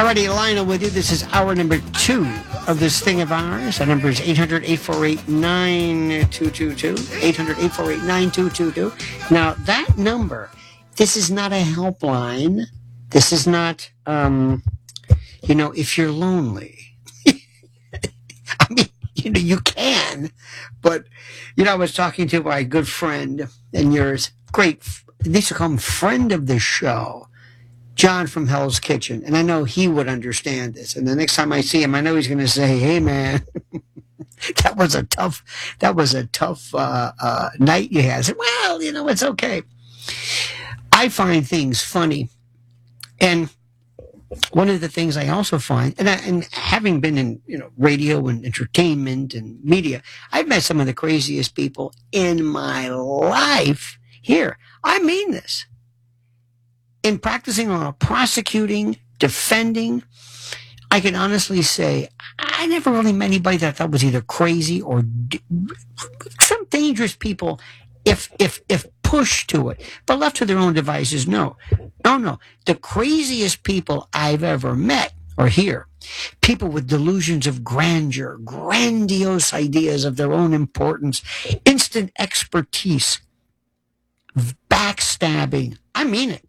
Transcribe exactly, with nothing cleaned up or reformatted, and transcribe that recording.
Alrighty, Lionel with you. This is hour number two of this thing of ours. Our number is eight hundred, eight four eight, nine two two two. eight hundred, eight four eight, nine two two two. Now, that number, this is not a helpline. This is not, um, you know, if you're lonely. I mean, you know, you can. But, you know, I was talking to my good friend and yours, great, they used to call him friend of the show, John from Hell's Kitchen, and I know he would understand this. And the next time I see him, I know he's going to say, "Hey, man, that was a tough, that was a tough uh, uh, night you had." I said, "Well, you know, it's okay." I find things funny, and one of the things I also find, and, I, and having been in you know radio and entertainment and media, I've met some of the craziest people in my life. Here, I mean this. In practicing law, prosecuting, defending, I can honestly say I never really met anybody that I thought was either crazy or d- some dangerous people if if if pushed to it. But left to their own devices, no. No, no. The craziest people I've ever met are here. People with delusions of grandeur, grandiose ideas of their own importance, instant expertise, backstabbing. I mean it.